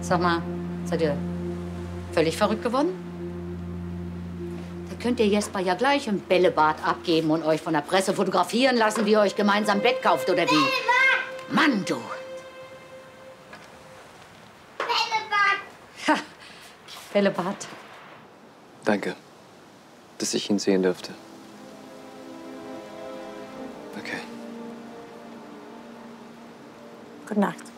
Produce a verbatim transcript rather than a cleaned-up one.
Sag mal, seid ihr völlig verrückt geworden? Da könnt ihr Jesper ja gleich im Bällebad abgeben und euch von der Presse fotografieren lassen, wie ihr euch gemeinsam Bett kauft, oder wie? Bällebad! Mann, du! Bällebad! Ha, Bällebad. Danke, dass ich ihn sehen durfte. Okay. Gute Nacht.